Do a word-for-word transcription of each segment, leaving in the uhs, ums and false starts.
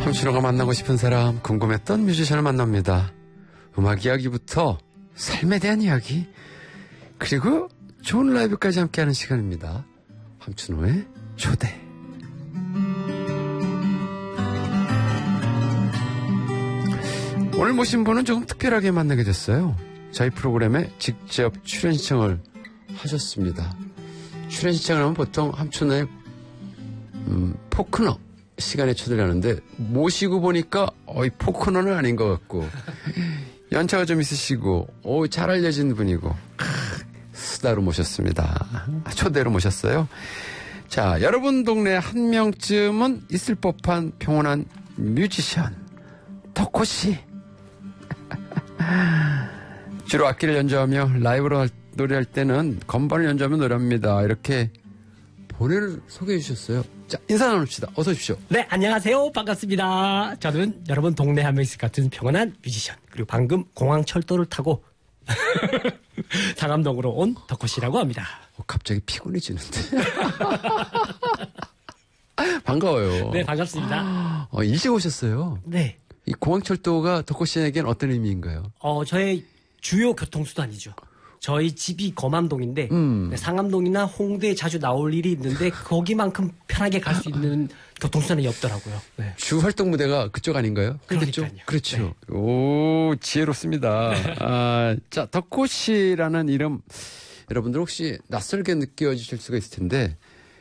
함춘호가 만나고 싶은 사람, 궁금했던 뮤지션을 만납니다. 음악 이야기부터 삶에 대한 이야기, 그리고 좋은 라이브까지 함께하는 시간입니다. 함춘호의 초대. 오늘 모신 분은 조금 특별하게 만나게 됐어요. 저희 프로그램에 직접 출연 신청을 하셨습니다. 출연 신청을 하면 보통 함춘호의 음, 포크너 시간에 초대를 하는데, 모시고 보니까 어이 포크너는 아닌 것 같고 연차가 좀 있으시고 오, 잘 알려진 분이고 크, 수다로 모셨습니다. 초대로 모셨어요. 자, 여러분 동네에 한 명쯤은 있을 법한 평온한 뮤지션 덕호씨. 주로 악기를 연주하며 라이브로 노래할 때는 건반을 연주하며 노래합니다. 이렇게 본인을 소개해 주셨어요. 자, 인사 나눕시다. 어서 오십시오. 네, 안녕하세요. 반갑습니다. 저는 여러분 동네 한 명씩 같은 평온한 뮤지션, 그리고 방금 공항철도를 타고 상암동으로 온 덕호씨라고 합니다. 어, 갑자기 피곤해지는데. 반가워요. 네, 반갑습니다. 어, 일찍 오셨어요. 네. 이 공항철도가 덕호씨에겐 어떤 의미인가요? 어, 저의 주요 교통수단이죠. 저희 집이 검암동인데 음. 네, 상암동이나 홍대에 자주 나올 일이 있는데 거기만큼 편하게 갈 수 있는 교통수단이 없더라고요. 네. 주 활동 무대가 그쪽 아닌가요? 그렇죠. 그렇죠. 네. 오, 지혜롭습니다. 아, 자, 덕호씨라는 이름, 여러분들 혹시 낯설게 느껴지실 수가 있을 텐데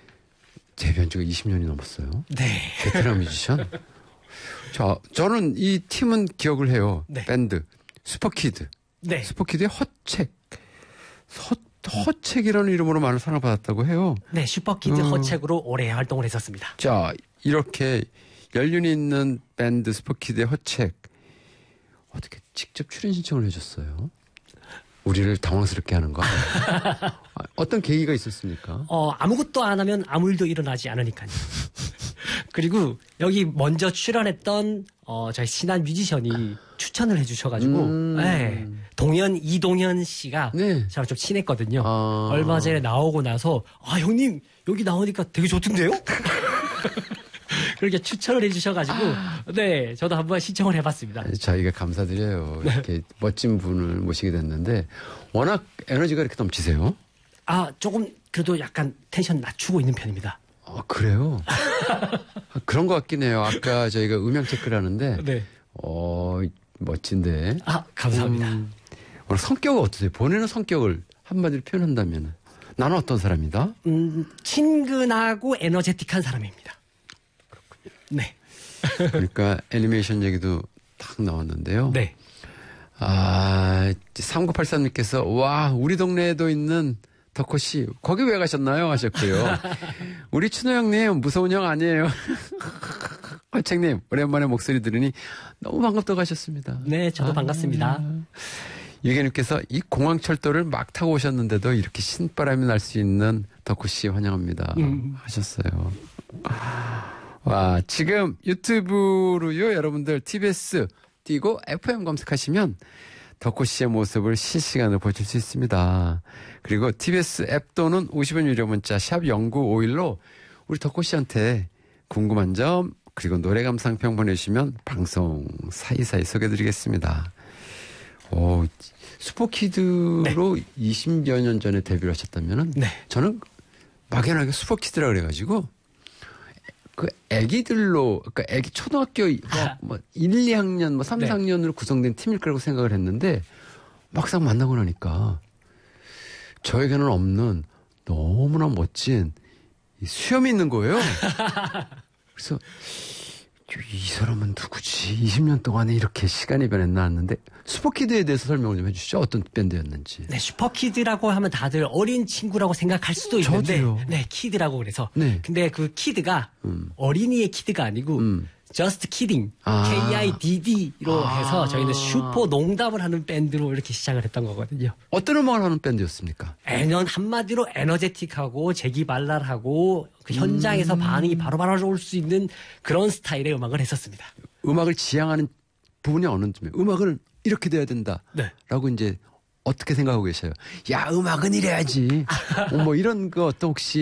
데뷔한 지가 이십 년이 넘었어요. 네. 베테랑 뮤지션. 자, 저는 이 팀은 기억을 해요. 네. 밴드 슈퍼키드. 네. 슈퍼키드의 허책. 허, 허책이라는 이름으로 많은 사랑을 받았다고 해요. 네, 슈퍼키드 어. 허책으로 오래 활동을 했었습니다. 자, 이렇게 연륜이 있는 밴드 슈퍼키드의 허책, 어떻게 직접 출연 신청을 해줬어요? 우리를 당황스럽게 하는 거. 어떤 계기가 있었습니까? 어, 아무것도 안 하면 아무 일도 일어나지 않으니까요. 그리고 여기 먼저 출연했던 어, 저희 친한 뮤지션이 추천을 해주셔가지고 음. 네, 동현 이동현 씨가 네. 저랑 좀 친했거든요. 아. 얼마 전에 나오고 나서 아 형님 여기 나오니까 되게 좋던데요? 그렇게 추천을 해주셔가지고 네 저도 한번 신청을 해봤습니다. 저희가 감사드려요. 이렇게 멋진 분을 모시게 됐는데 워낙 에너지가 이렇게 넘치세요? 아 조금 그래도 약간 텐션 낮추고 있는 편입니다. 아, 그래요? 그런 것 같긴 해요. 아까 저희가 음향 체크를 하는데 네. 어, 멋진데. 아 감사합니다. 음, 오늘 성격은 어떠세요? 본인의 성격을 한마디로 표현한다면 나는 어떤 사람이다? 음, 친근하고 에너제틱한 사람입니다. 그렇군요. 네. 그러니까 애니메이션 얘기도 딱 나왔는데요. 네. 아, 삼구팔삼님께서 와, 우리 동네에도 있는 덕호씨, 거기 왜 가셨나요? 하셨고요. 우리 춘호 형님, 무서운 형 아니에요. 허책님, 오랜만에 목소리 들으니 너무 반갑다고 하셨습니다. 네, 저도 아, 반갑습니다. 유계님께서 이 공항철도를 막 타고 오셨는데도 이렇게 신바람이 날 수 있는 덕호씨 환영합니다. 음. 하셨어요. 와, 지금 유튜브로요, 여러분들 티비에스 띄고 에프엠 검색하시면 덕호씨의 모습을 실시간으로 보실 수 있습니다. 그리고 티비에스 앱 또는 오십 원 유료 문자 샵 공구오일로 우리 덕호씨한테 궁금한 점 그리고 노래 감상평 보내주시면 방송 사이사이 소개해드리겠습니다. 오, 슈퍼키드로 네. 이십여 년 전에 데뷔를 하셨다면은 네. 저는 막연하게 슈퍼키드라 그래가지고 그 애기들로, 그러니까 애기 초등학교 뭐, 뭐 일, 이 학년, 뭐 삼, 네. 사 학년으로 구성된 팀일 거라고 생각을 했는데 막상 만나고 나니까 저에게는 없는 너무나 멋진 수염이 있는 거예요. 그래서 이 사람은 누구지? 이십 년 동안에 이렇게 시간이 변했나 했는데 슈퍼키드에 대해서 설명을 좀 해주시죠. 어떤 밴드였는지. 네, 슈퍼키드라고 하면 다들 어린 친구라고 생각할 수도 있는데 저도요. 네, 키드라고 그래서 네. 근데 그 키드가 음. 어린이의 키드가 아니고 음. Just Kidding, 아. 케이 아이 디 디로 아. 해서 저희는 슈퍼 농담을 하는 밴드로 이렇게 시작을 했던 거거든요. 어떤 음악을 하는 밴드였습니까? 에너, 한마디로 에너제틱하고 재기발랄하고 그 현장에서 음. 반응이 바로바로 올 수 있는 그런 스타일의 음악을 했었습니다. 음악을 지향하는 부분이 어느 점에 음악을 이렇게 돼야 된다. 네. 라고 이제 어떻게 생각하고 계셔요? 야, 음악은 이래야지. 어, 뭐 이런 거 또 혹시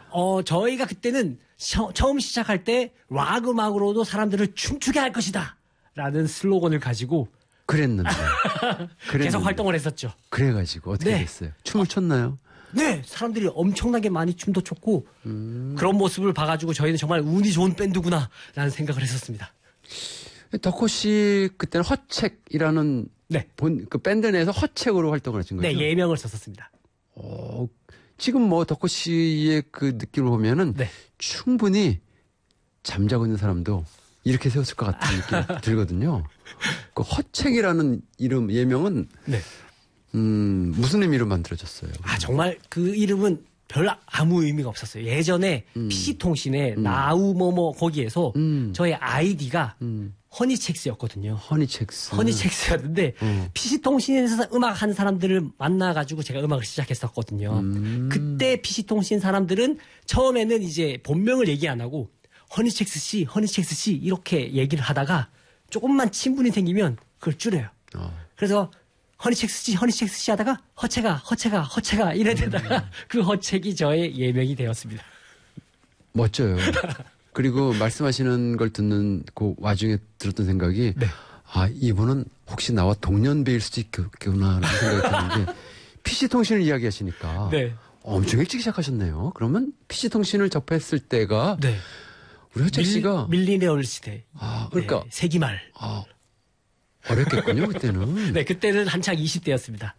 어, 저희가 그때는 셔, 처음 시작할 때 락 음악으로도 사람들을 춤추게 할 것이다. 라는 슬로건을 가지고 그랬는데. 그랬는데. 계속 활동을 했었죠. 그래가지고 어떻게 네. 됐어요? 춤을 췄나요? 네, 사람들이 엄청나게 많이 춤도 췄고 음. 그런 모습을 봐가지고 저희는 정말 운이 좋은 밴드구나라는 생각을 했었습니다. 덕호 씨 그때는 허책이라는 네, 본 그 밴드 내에서 허책으로 활동을 하신 거죠? 네 예명을 썼었습니다. 어, 지금 뭐 덕호 씨의 그 느낌을 보면은 네, 충분히 잠자고 있는 사람도 이렇게 세웠을 것 같은 느낌이 들거든요. 그 허책이라는 이름 예명은 네. 음, 무슨 의미로 만들어졌어요? 아 정말 그 이름은 별 아무 의미가 없었어요. 예전에 음. 피씨통신에 나우 뭐뭐 거기에서 음. 저의 아이디가 음, 허니첵스였거든요. 허니첵스. 허니첵스였는데 어. 피씨통신에서 음악 하는 사람들을 만나가지고 제가 음악을 시작했었거든요. 음. 그때 피씨통신 사람들은 처음에는 이제 본명을 얘기 안 하고 허니첵스 씨, 허니첵스 씨 이렇게 얘기를 하다가 조금만 친분이 생기면 그걸 줄여요. 어. 그래서 허니첵스 씨, 허니첵스 씨 하다가 허채가, 허채가, 허채가 이래 되다가 음. 그 허책이 저의 예명이 되었습니다. 멋져요. 그리고 말씀하시는 걸 듣는 그 와중에 들었던 생각이 네. 아 이분은 혹시 나와 동년배일 수도 있겠구나라는 생각이 드는 게 피씨통신을 이야기하시니까 네. 엄청 일찍 시작하셨네요. 그러면 피씨통신을 접했을 때가 네. 우리 허책 씨가 밀, 밀리니얼 시대. 아 그러니까 네, 세기말. 아 어렸겠군요 그때는. 네, 그때는 한창 이십 대였습니다.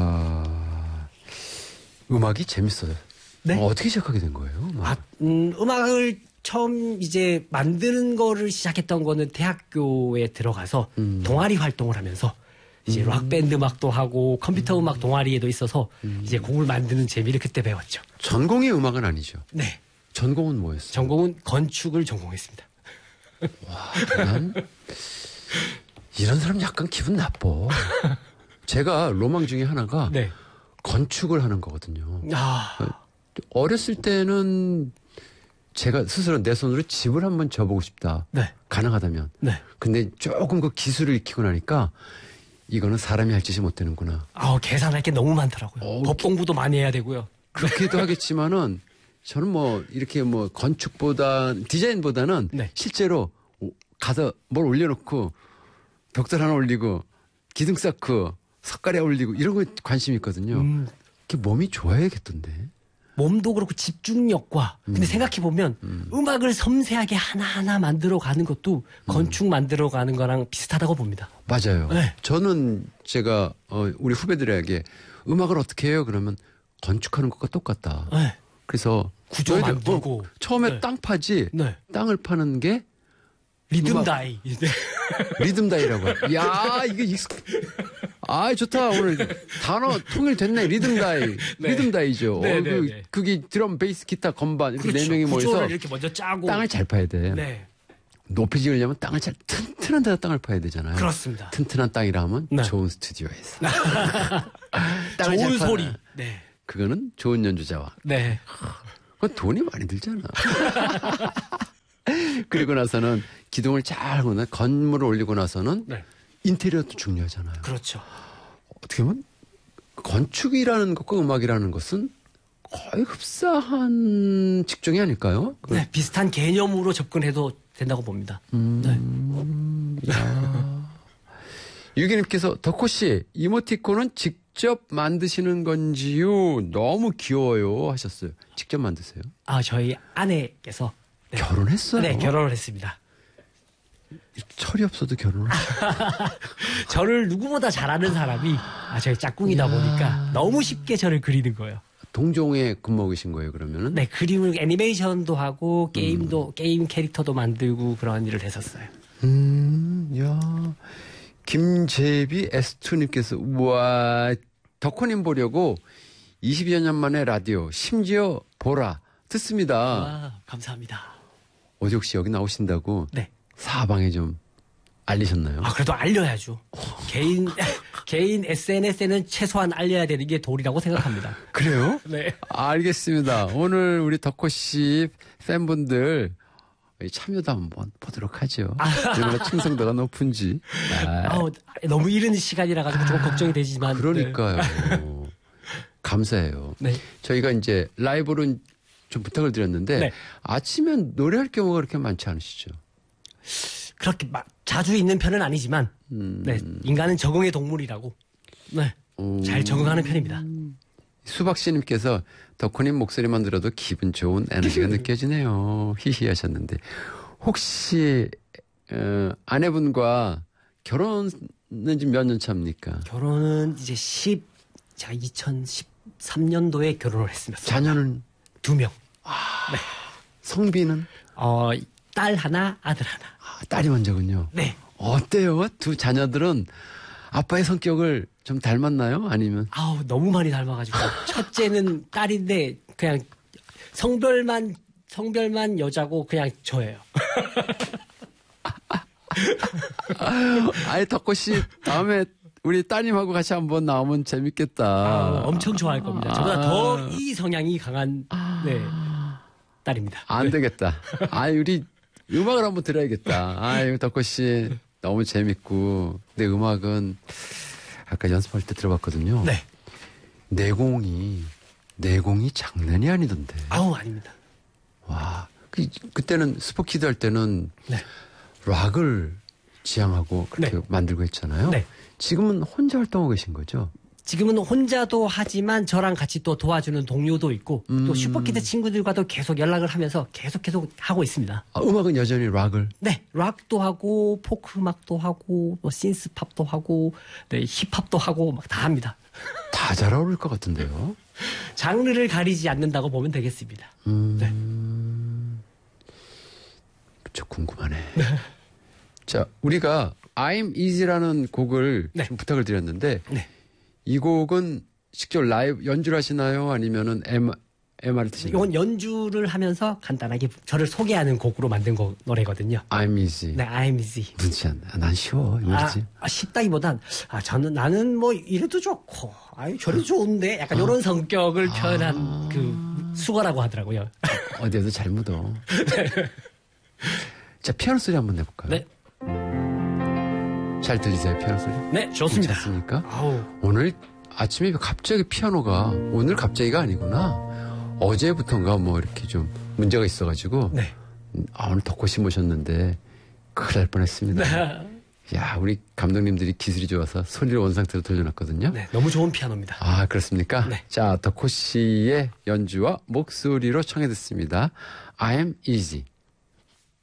와 음악이 재밌어요. 네? 어, 어떻게 시작하게 된 거예요? 음악? 아, 음, 음악을 처음 이제 만드는 거를 시작했던 거는 대학교에 들어가서 음. 동아리 활동을 하면서 이제 락밴드 음악도 하고 컴퓨터 음악 동아리에도 있어서 이제 곡을 만드는 재미를 그때 배웠죠. 전공이 음악은 아니죠. 네. 전공은 뭐였어요? 전공은 건축을 전공했습니다. 와, 난 이런 사람 약간 기분 나빠. 제가 로망 중에 하나가 네. 건축을 하는 거거든요. 아, 어렸을 때는 제가 스스로 내 손으로 집을 한번 져보고 싶다. 네. 가능하다면. 네. 근데 조금 그 기술을 익히고 나니까 이거는 사람이 할 짓이 못 되는구나. 아, 계산할 게 너무 많더라고요. 어, 법 공부도 많이 해야 되고요. 그렇게도 하겠지만은 저는 뭐 이렇게 뭐 건축보다 디자인보다는 네. 실제로 가서 뭘 올려놓고 벽돌 하나 올리고 기둥 쌓고 석가래 올리고 이런 거에 관심이 있거든요. 음, 그게 몸이 좋아야겠던데. 몸도 그렇고 집중력과 근데 생각해 보면 음. 악을 섬세하게 하나하나 만들어 가는 것도 건축 만들어 가는 거랑 비슷하다고 봅니다. 맞아요. 네. 저는 제가 어, 우리 후배들에게 음악을 어떻게 해요? 그러면 건축하는 것과 똑같다. 네. 그래서 구조 너희들, 만들고. 어, 처음에 네. 땅 파지 네. 땅을 파는 게 리듬 음악. 다이. 네. 리듬 다이라고. 야, 이게 익숙. 아, 좋다. 오늘 단어 통일됐네. 리듬 다이. 네. 리듬 다이죠. 네, 어, 네, 그, 네. 그게 드럼, 베이스, 기타, 건반 이렇게 그렇죠. 네 명이 모여서 구조를 이렇게 먼저 짜고 땅을 잘 파야 돼. 네. 높이 지으려면 땅을 잘 튼튼한 데다 땅을 파야 되잖아요. 그렇습니다. 튼튼한 땅이라 하면 네. 좋은 스튜디오에서. 땅을 잘 좋은 파는. 소리. 네. 그거는 좋은 연주자와. 네. 그건 돈이 많이 들잖아. 그리고 나서는 기둥을 잘 하고 나 건물을 올리고 나서는 네. 인테리어도 중요하잖아요. 그렇죠. 어떻게 보면 건축이라는 것과 음악이라는 것은 거의 흡사한 직종이 아닐까요? 네, 비슷한 개념으로 접근해도 된다고 봅니다. 음, 야. 유기님께서 덕호 씨 이모티콘은 직접 만드시는 건지요? 너무 귀여워요 하셨어요. 직접 만드세요? 아, 저희 아내께서 네. 결혼했어요? 네, 결혼을 했습니다. 철이 없어도 결혼을. 저를 누구보다 잘하는 사람이 아, 저희 짝꿍이다 보니까 너무 쉽게 저를 그리는 거예요. 동종에 근무하고 계신 거예요, 그러면은? 네, 그림을 애니메이션도 하고 게임도 음. 게임 캐릭터도 만들고 그런 일을 했었어요. 음, 야. 김재비 에스투님께서 우와, 덕호님 보려고 이십여 년 만에 라디오 심지어 보라 듣습니다. 와, 감사합니다. 어디 혹시 여기 나오신다고 네. 사방에 좀 알리셨나요? 아, 그래도 알려야죠. 개인 개인 에스엔에스에는 최소한 알려야 되는 게 도리라고 생각합니다. 그래요? 네. 알겠습니다. 오늘 우리 덕호 씨 팬분들 참여도 한번 보도록 하죠. 얼마나 충성도가 높은지. 아, 아우, 너무 이른 시간이라 가지고 조금 걱정이 되지만. 그러니까요. 감사해요. 네. 저희가 이제 라이브로 좀 부탁을 드렸는데 네. 아침엔 노래할 경우가 그렇게 많지 않으시죠? 그렇게 막 자주 있는 편은 아니지만 음. 네, 인간은 적응의 동물이라고 네, 음. 잘 적응하는 편입니다. 수박 씨님께서 덕후님 목소리만 들어도 기분 좋은 에너지가 느껴지네요. 히히 하셨는데 혹시 어, 아내분과 결혼은 지금 몇 년 차입니까? 결혼은 이제 십, 자, 이천십삼 년도에 결혼을 했습니다. 자녀는 두 명. 성비는? 어, 딸 하나, 아들 하나. 아, 딸이 먼저군요. 네. 어때요? 두 자녀들은 아빠의 성격을 좀 닮았나요? 아니면? 아우, 너무 많이 닮아가지고. 첫째는 딸인데, 그냥 성별만, 성별만 여자고 그냥 저예요. 아이, 덕호 씨, 다음에 우리 따님하고 같이 한번 나오면 재밌겠다. 아, 엄청 좋아할 겁니다. 저보다 아. 더 이 성향이 강한, 네, 딸입니다. 안 되겠다. 아이, 우리 음악을 한번 들어야겠다. 아유, 덕호 씨, 너무 재밌고. 근데 음악은 아까 연습할 때 들어봤거든요. 네. 내공이, 내공이 장난이 아니던데. 아우, 아닙니다. 와. 그, 그때는 스포키드 할 때는 네. 락을 지향하고 그렇게 네. 만들고 했잖아요. 네. 지금은 혼자 활동하고 계신 거죠? 지금은 혼자도 하지만 저랑 같이 또 도와주는 동료도 있고 음. 또 슈퍼키드 친구들과도 계속 연락을 하면서 계속 계속 하고 있습니다. 아, 음악은 여전히 락을? 네, 락도 하고 포크 음악도 하고 뭐 신스팝도 하고 네, 힙합도 하고 막 다 합니다. 다 잘 어울릴 것 같은데요? 장르를 가리지 않는다고 보면 되겠습니다. 음. 네. 저 궁금하네. 자, 우리가 I'm Easy라는 곡을 네. 좀 부탁을 드렸는데 네. 이 곡은 직접 라이브 연주를 하시나요? 아니면은 M, 엠알을 드시나요? 이건 연주를 하면서 간단하게 저를 소개하는 곡으로 만든 거, 노래거든요. I'm Easy. 네, I'm easy. 무슨 뜻이야? 아, 난 쉬워. 아, 이거지. 아, 쉽다기보단 아 저는 나는 뭐 이래도 좋고 아유 저래도 좋은데 약간 이런 성격을 표현한 그 수거라고 하더라고요. 어디에도 잘 묻어. 자, 피아노 소리 한번 내볼까요? 네, 잘 들리세요, 피아노 소리? 네 좋습니다. 괜찮습니까? 아우 오늘 아침에 갑자기 피아노가 오늘 갑자기가 아니구나. 어제부터인가 뭐 이렇게 좀 문제가 있어가지고 네. 아, 오늘 덕호씨 모셨는데 큰일 날 뻔했습니다. 야, 우리 감독님들이 기술이 좋아서 소리를 원상태로 돌려놨거든요. 네, 너무 좋은 피아노입니다. 아, 그렇습니까? 네. 자, 덕호씨의 연주와 목소리로 청해 듣습니다. I'm Easy.